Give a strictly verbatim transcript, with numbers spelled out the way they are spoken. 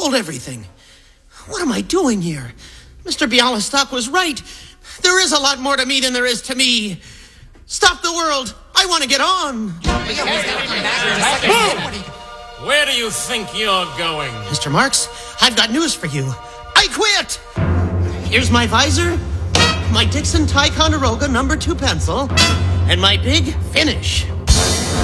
Hold everything. What am I doing here? Mister Bialystok was right. There is a lot more to me than there is to me. Stop the world. I want to get on. Move! Where do you think you're going? Mister Marx, I've got news for you. I quit! Here's my visor, my Dixon Ticonderoga number two pencil, and my big finish.